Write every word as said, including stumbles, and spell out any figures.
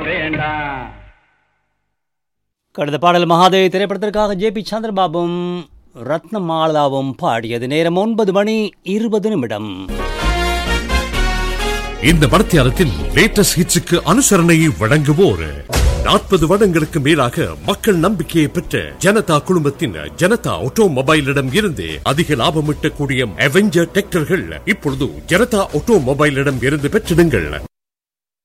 வேண்டாம். கடந்த பாடல் மகாதேவி திரைப்படத்திற்காக ஜே பி சந்திரபாபும் ரத்னமாலாவும் பாடியது. நேரம் ஒன்பது மணி இருபது நிமிடம். இந்த மடத்தியாரத்தில் லேட்டஸ்ட் ஹிட்ஸுக்கு அனுசரணையை வழங்குவோர் நாற்பது வருடங்களுக்கு மேலாக மக்கள் நம்பிக்கையை பெற்ற ஜனதா குழுமத்தின் ஜனதா ஆட்டோமொபைலிடம் இருந்து அதிக லாபம் ஈட்டக்கூடிய அவெஞ்சர் டிராக்டர்கள் இப்பொழுது ஜனதா ஆட்டோமொபைலிடம் இருந்து பெற்றிடுங்கள்.